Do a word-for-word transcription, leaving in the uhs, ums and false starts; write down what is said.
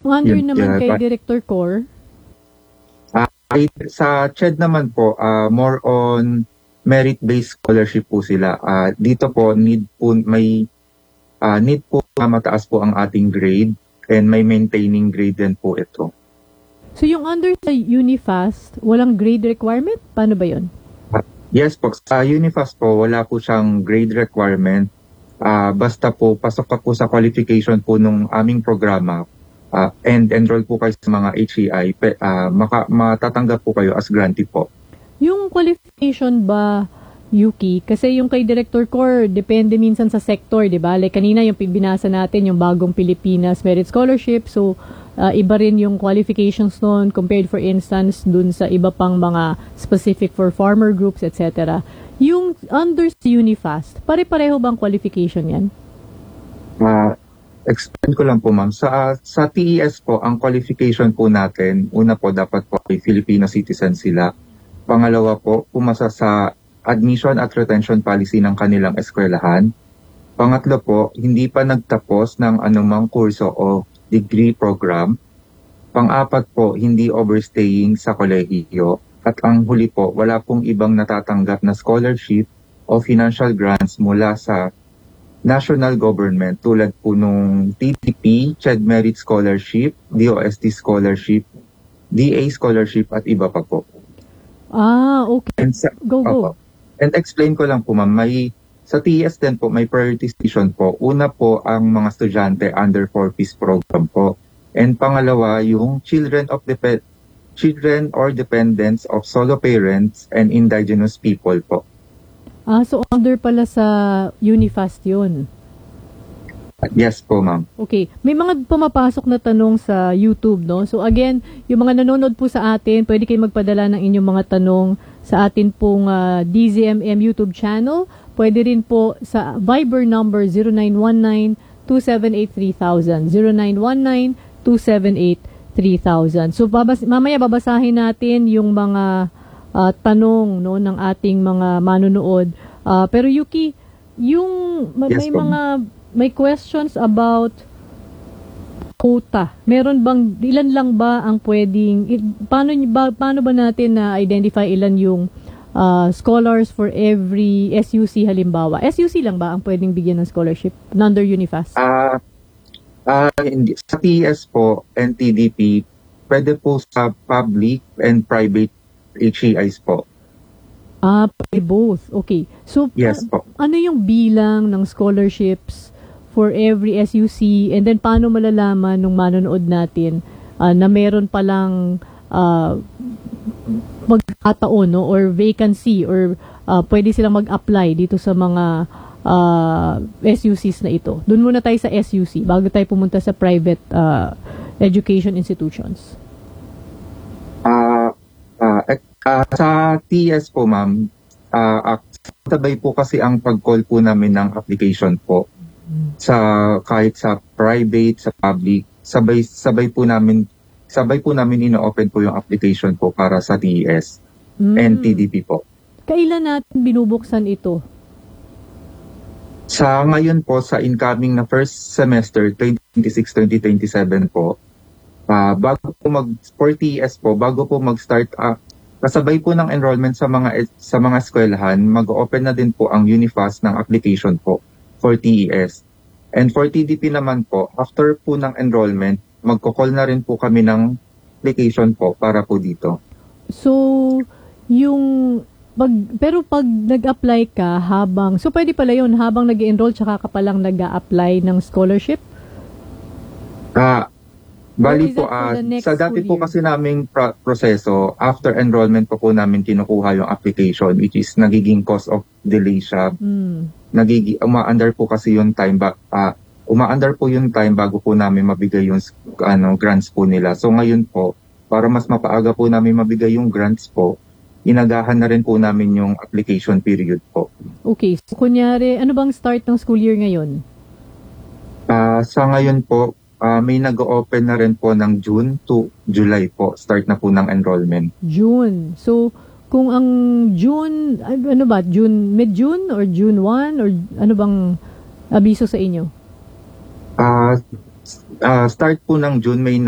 Under Yun, naman yeah, kay but- Director Cor? Ay, sa C H E D naman po, ah, more on merit-based scholarship po sila. Ah, dito po, need po, may ah, need po na mataas po ang ating grade and may maintaining grade din po ito. So yung under sa Unifast, walang grade requirement? Paano ba yun? Yes po, sa Unifast po, wala po siyang grade requirement. Ah, basta po, pasok ka po sa qualification po nung aming programa ah, and enroll po kayo sa mga H E I, pe, ah, maka, matatanggap po kayo as grantee po. Yung qualification ba, Yuki, kasi yung kay Director Cor, depende minsan sa sector, di ba? Like kanina yung binasa natin, yung bagong Pilipinas Merit Scholarship, so uh, iba rin yung qualifications noon compared for instance dun sa iba pang mga specific for farmer groups, et cetera. Yung under Unifast, pare-pareho bang qualification yan? Ah, explain ko lang po ma'am. Sa, sa T E S po, ang qualification po natin, una po dapat po ay Filipino citizen sila. Pangalawa po, pumasa sa admission at retention policy ng kanilang eskwelahan. Pangatlo po, hindi pa nagtapos ng anumang kurso o degree program. Pang-apat po, hindi overstaying sa kolehiyo. At ang huli po, wala pong ibang natatanggap na scholarship o financial grants mula sa national government tulad po nung T T P, C H E D Merit Scholarship, D O S T Scholarship, D A Scholarship at iba pa po. Ah, okay. And sa, Go, go. Opo. And explain ko lang po ma'am, may sa T S din po may prioritization po. Una po ang mga estudyante under four piece program po. And pangalawa yung children of dep- children or dependents of solo parents and indigenous people po. Ah, so under pala sa Unifast yun. Yes po ma'am. Okay. May mga pumapasok na tanong sa YouTube, no? So again, yung mga nanonood po sa atin, pwede kayo magpadala ng inyong mga tanong sa atin pong uh, D Z M M YouTube channel. Pwede rin po sa Viber number zero nine one nine, two seven eight, three thousand. zero nine one nine, two seven eight, three thousand. So babas mamaya babasahin natin yung mga uh, tanong no ng ating mga manonood. Uh, pero Yuki, yung ma- Yes, may po. mga may questions about quota. Meron bang ilan lang ba ang pwedeng i- paano ny- ba paano ba natin na identify ilan yung uh, scholars for every S U C halimbawa? S U C lang ba ang pwedeng bigyan ng scholarship under Unifast? Ah, ah, hindi. Sa T S po and T D P, pwede po sa public and private H E Is po. Ah, pwede both. Okay. So Yes pa- po. ano yung bilang ng scholarships for every S U C, and then paano malalaman nung manonood natin uh, na meron palang uh, magkataon no, or vacancy or uh, pwede silang mag-apply dito sa mga uh, S U Cs na ito. Doon muna tayo sa S U C bago tayo pumunta sa private uh, education institutions. Ah, ah, ek- ah, sa T S po ma'am, ah, ah, sabay po kasi ang pag-call po namin ng application po. Sa kahit sa private, sa public, sabay sabay po namin sabay po namin ino-open po yung application po para sa T E S and Mm. T D P po. Kailan natin binubuksan ito? Sa ngayon po sa incoming na first semester twenty twenty-six twenty twenty-seven po, ah, bago po mag for T E S po, bago po mag-start ah, kasabay po ng enrollment sa mga sa mga eskwelahan, mag-open na din po ang Unifast ng application po for T E S. And for T D P naman po, after po ng enrollment, magko-call na rin po kami ng application po para po dito. So, yung pag, pero pag nag-apply ka habang, so pwede pala yun, habang nag-enroll tsaka ka palang nag-a-apply ng scholarship? Ah, Or bali is po, that for ah, the next sa dati school po year? kasi naming pro- proseso, after enrollment po po namin kinukuha yung application, which is nagiging cause of delay siya. Hmm. Nagigi uma-under po kasi yung time ba ah, uma-under po yung time bago po namin mabigay yung ano grants po nila. So ngayon po, para mas mapaaga po namin mabigay yung grants po, inagahan na rin po namin yung application period po. Okay, so kunyari, ano bang start ng school year ngayon? Ah, sa ngayon po, ah, may nag-open na rin po ng June to July po, start na po ng enrollment. June. So, kung ang June, ano ba, June, mid-June or June first or ano bang abiso sa inyo? Ah, ah, start po ng June, may